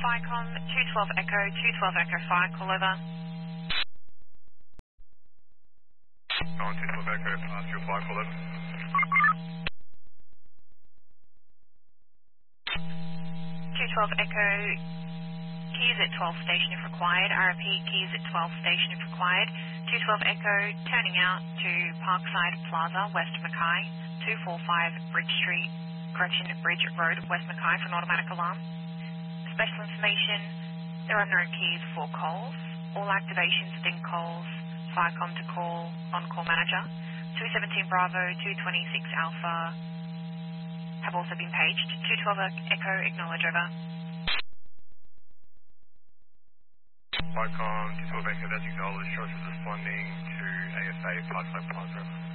FICOM 212 Echo, 212 Echo 5, call over. On 212 Echo, pass your flight, call over. 212 Echo, keys at 12 station if required. RP keys at 12 station if required. 212 Echo, turning out to Parkside Plaza, West Mackay. 245 Bridge Street, Bridge Road, West Mackay for an automatic alarm. Special information, there are no keys for calls. All activations within calls, FICOM to call, on-call manager. 217 Bravo, 226 Alpha have also been paged. 212 Echo, acknowledge over. FICOM 212 Echo, that's acknowledged. Shows is responding to ASA Parkside Plaza.